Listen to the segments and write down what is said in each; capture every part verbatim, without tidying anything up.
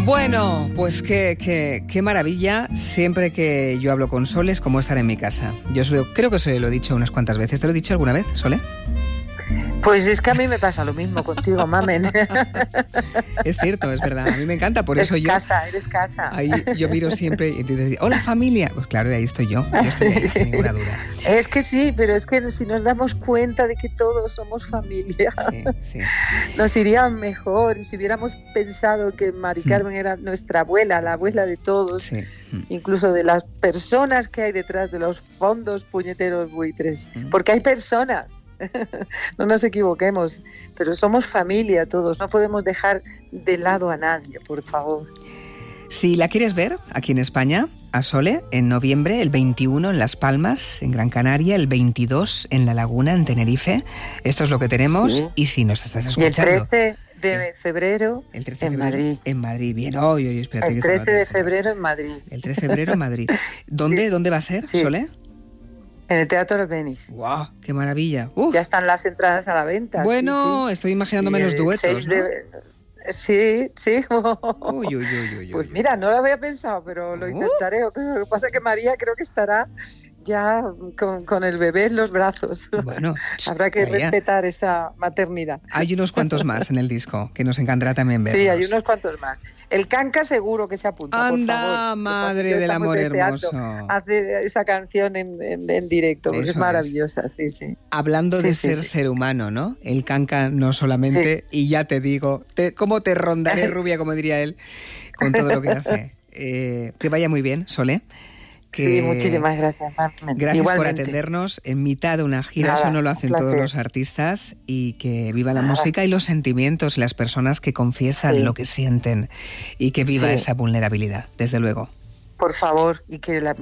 Bueno, pues qué, qué, qué maravilla. Siempre que yo hablo con Sole es como estar en mi casa. Yo solo, creo que se lo he dicho unas cuantas veces. ¿Te lo he dicho alguna vez, Sole? Pues es que a mí me pasa lo mismo contigo, mamen. Es cierto, es verdad. A mí me encanta, por es eso yo... casa, eres casa. Ahí yo miro siempre y dices, hola familia. Pues claro, ahí estoy yo. Yo estoy ahí, sin ninguna duda. Es que sí, pero es que si nos damos cuenta de que todos somos familia, sí, sí. nos iría mejor. Y si hubiéramos pensado que Mari Carmen mm. era nuestra abuela, la abuela de todos, sí. mm. incluso de las personas que hay detrás de los fondos puñeteros buitres, mm. porque hay personas. No nos equivoquemos, pero somos familia todos, no podemos dejar de lado a nadie, por favor. Si la quieres ver aquí en España, a Sole, en noviembre, el veintiuno en Las Palmas, en Gran Canaria, el veintidós en La Laguna, en Tenerife, esto es lo que tenemos, sí. Y si nos estás escuchando... Y el trece de febrero el trece de en febrero, Madrid. En Madrid, bien, hoy, hoy, espérate. El trece de febrero en Madrid. El trece de febrero en Madrid. ¿Dónde, sí. ¿Dónde va a ser, sí. Sole? En el Teatro Albéniz. ¡Guau! ¡Qué maravilla! Uf. Ya están las entradas a la venta. Bueno, sí, sí. estoy imaginándome los duetos, ¿no? De... Sí, sí. Uy, uy, uy, uy, pues uy. mira, no lo había pensado, pero lo intentaré. Uh. Lo que pasa es que María creo que estará ya con, con el bebé en los brazos. Bueno, habrá que María. respetar esa maternidad. Hay unos cuantos más en el disco que nos encantará también verlos. Sí, hay unos cuantos más. El Canca seguro que se apunta. Anda, por favor, madre del amor hermoso. Hacer esa canción en, en, en directo, porque es maravillosa, es. sí, sí. Hablando sí, de sí, ser sí. ser humano, ¿no? El Canca no solamente, sí. y ya te digo, te, cómo te rondaré, rubia, como diría él, con todo lo que hace. Eh, que vaya muy bien, Sole. Que... Sí, muchísimas gracias, Mamen. Gracias Igualmente. por atendernos en mitad de una gira. Nada, eso no lo hacen todos los artistas. Y que viva la Nada. música y los sentimientos, las personas que confiesan sí. lo que sienten, y que viva sí. esa vulnerabilidad, desde luego. Por favor, y que la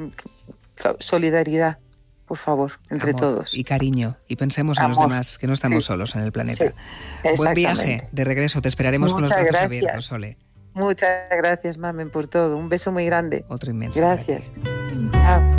solidaridad, por favor, entre Amor todos. Y cariño, y pensemos Amor. en los demás, que no estamos sí. solos en el planeta. Sí. Buen viaje de regreso, te esperaremos Muchas con los brazos gracias. abiertos, Sole. Muchas gracias, Mamen, por todo. Un beso muy grande. Otro inmenso. Gracias. Chao.